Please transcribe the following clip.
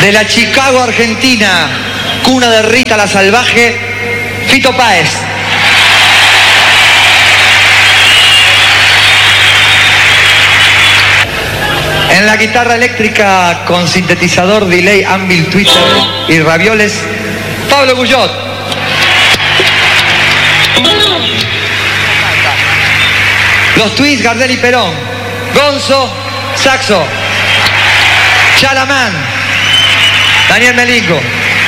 De la Chicago, Argentina, cuna de Rita la Salvaje, Fito Páez. En la guitarra eléctrica con sintetizador, delay, anvil, twitter y ravioles, Pablo Guyot. Los Twins, Gardel y Perón. Gonzo, saxo. Chalamán, Daniel Melingo.